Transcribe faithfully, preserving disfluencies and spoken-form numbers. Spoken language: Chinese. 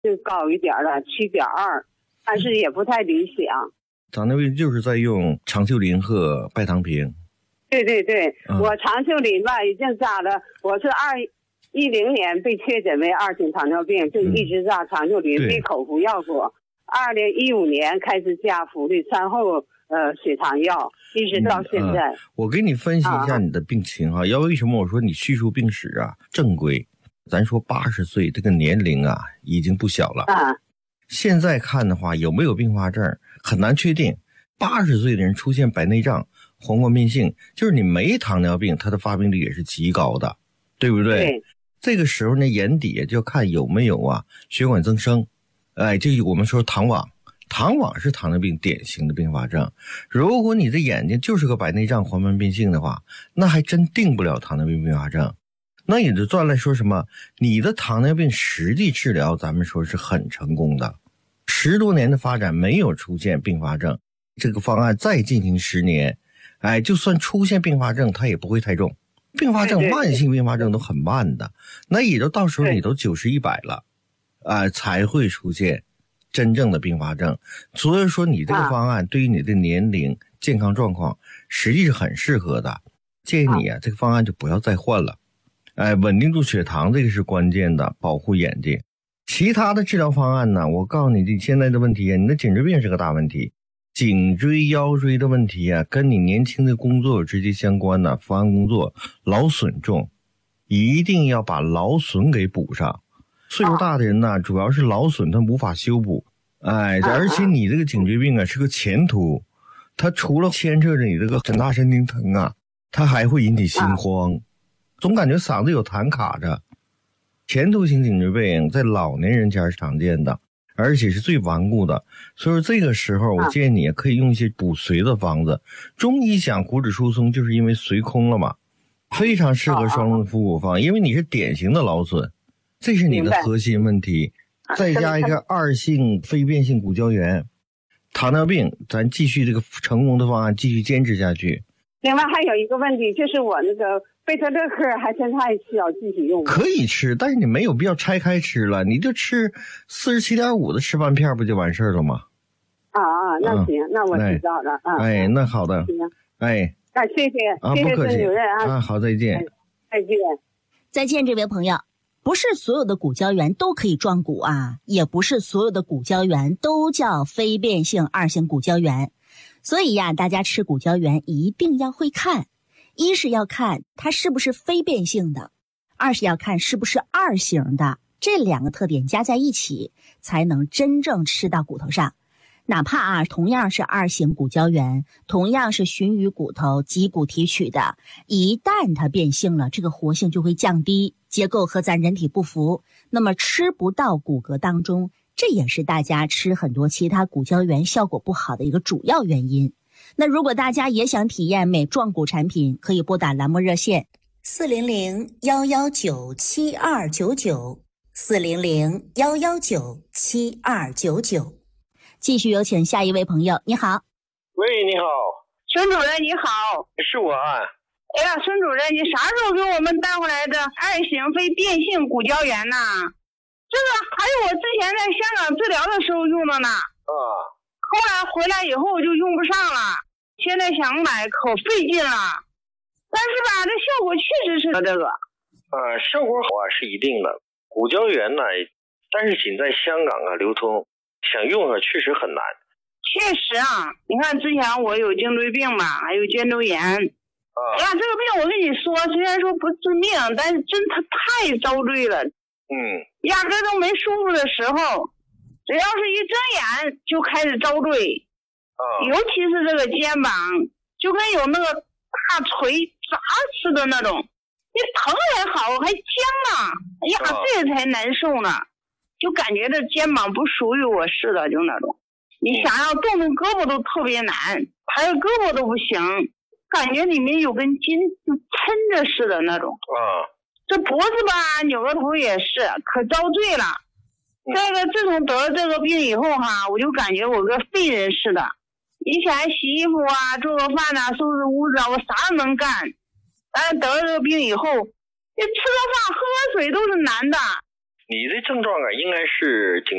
就高一点了，七点二，但是也不太理想。 糖尿病就是在用长袖林和拜糖平。 对对对， 嗯、 我长袖林吧已经扎了，我是二一零年被确诊为二型糖尿病，就一直扎长袖林，对口服药过。二零一五年开始加氟利餐后呃血糖药，一直到现在。 嗯呃、我给你分析一下你的病情哈，要、啊、为什么我说你叙述病史啊正规？咱说八十岁这个年龄啊已经不小了啊。现在看的话，有没有并发症很难确定。八十岁的人出现白内障、黄冠变性，就是你没糖尿病，它的发病率也是极高的，对不对？对。这个时候呢，眼底就看有没有啊血管增生。哎，这我们说糖网，糖网是糖尿病典型的并发症。如果你的眼睛就是个白内障、黄斑变性的话，那还真定不了糖尿病并发症。那也就转来说什么，你的糖尿病实际治疗咱们说是很成功的，十多年的发展没有出现并发症，这个方案再进行十年，哎，就算出现并发症它也不会太重。并发症慢性并发症都很慢的，那也就到时候你都九十一百了啊、呃，才会出现真正的并发症。所以说你这个方案对于你的年龄、健康状况实际是很适合的，建议你啊这个方案就不要再换了。哎，稳定住血糖这个是关键的，保护眼睛。其他的治疗方案呢，我告诉你，你现在的问题啊，你的颈椎病是个大问题，颈椎腰椎的问题啊，跟你年轻的工作有直接相关的。伏案工作劳损重，一定要把劳损给补上。岁数大的人呢，主要是劳损他无法修补，哎，而且你这个颈椎病啊是个前途，它除了牵扯着你这个很大神经疼啊，它还会引起心慌，总感觉嗓子有痰卡着。前途型颈椎病在老年人家是常见的，而且是最顽固的，所以这个时候我建议你可以用一些补髓的方子。中医讲骨质疏松就是因为髓空了嘛，非常适合双龙复骨方，因为你是典型的劳损，这是你的核心问题。再加一个二性非变性骨胶原，糖尿病咱继续这个成功的方案继续坚持下去。 另外还有一个问题，就是我那个贝塔乐克还现在还需要继续用吗？ 可以吃，但是你没有必要拆开吃了，你就吃 四十七点五 的吃饭片不就完事了吗？ 啊啊，那行、嗯、那我知道了啊。 哎，那好的。 行。 哎， 啊，谢谢， 啊、 谢谢孙主任啊。 啊，好，再见、哎。 再见。 再见，这位朋友。不是所有的骨胶原都可以壮骨啊，也不是所有的骨胶原都叫非变性二型骨胶原。所以呀，大家吃骨胶原一定要会看，一是要看它是不是非变性的，二是要看是不是二型的，这两个特点加在一起才能真正吃到骨头上。哪怕啊，同样是二型骨胶原，同样是循于骨头脊骨提取的，一旦它变性了，这个活性就会降低，结构和咱人体不符，那么吃不到骨骼当中，这也是大家吃很多其他骨胶原效果不好的一个主要原因。那如果大家也想体验美壮骨产品，可以拨打栏目热线四零零幺幺九七二九九四零零幺幺九七二九九。继续有请下一位朋友，你好。 喂，你好， 孙主任你好。 是我啊。 哎呀，孙主任，你啥时候给我们带回来的二型非变性骨胶原呢？这个还有我之前在香港治疗的时候用的呢。 啊。 后来回来以后就用不上了，现在想买可费劲了。但是吧，这效果确实是这个。 啊，效果好啊是一定的。骨胶原呢，但是仅在香港啊流通，想用啊确实很难。 确实啊，你看之前我有颈椎病嘛，还有肩周炎。啊，哎呀，这个病我跟你说，虽然说不致命，但是真它太遭罪了。 嗯。 压根都没舒服的时候，只要是一睁眼就开始遭罪。啊。尤其是这个肩膀，就跟有那个大锤砸似的那种，你疼还好，还僵了，哎呀，啊、这才难受呢。就感觉这肩膀不属于我似的，就那种。你想要动动胳膊都特别难，抬个胳膊都不行。感觉里面有根筋就抻着似的那种啊，这脖子吧扭个头也是可遭罪了。这个自从得了这个病以后哈，我就感觉我个废人似的。以前洗衣服啊、做个饭啊、收拾屋子啊，我啥都能干。但是得了这个病以后，你吃个饭、喝个水都是难的。 你的症状啊，应该是颈